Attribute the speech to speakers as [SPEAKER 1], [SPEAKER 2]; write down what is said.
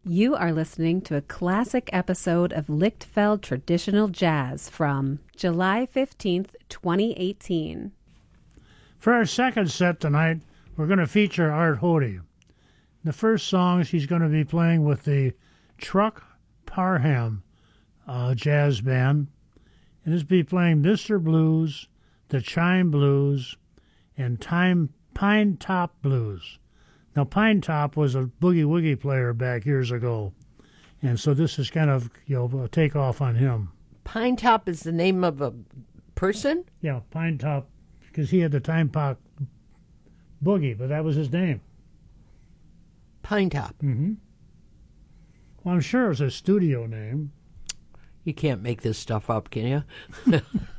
[SPEAKER 1] You are listening to a classic episode of Lichtfeld Traditional Jazz from July 15th, 2018.
[SPEAKER 2] For our second set tonight, we're going to feature Art Hody. The first songs he's going to be playing with the Truck Parham jazz band. And he'll be playing Mr. Blues, the Chime Blues, and Pine Top Blues. Now, Pine Top was a boogie-woogie player back years ago, and so this is kind of, a takeoff on him.
[SPEAKER 3] Pine Top is the name of a person?
[SPEAKER 2] Yeah, Pine Top, because he had the Time Pop Boogie, but that was his name.
[SPEAKER 3] Pine Top.
[SPEAKER 2] Mm-hmm. Well, I'm sure it was a studio name.
[SPEAKER 3] You can't make this stuff up, can you?